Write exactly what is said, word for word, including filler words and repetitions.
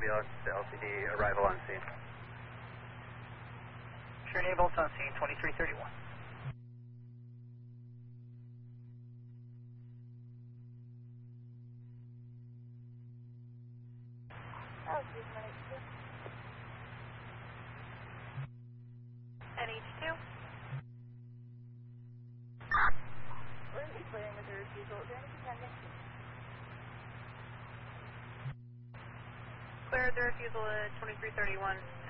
ambulance, L C D, arrival on scene. Sure, ambulance on scene, twenty-three thirty-one. Oh, excuse me. N H two. We're going to be clearing with the refusal. Is there anything pending? Clear the refusal at twenty-three thirty-one.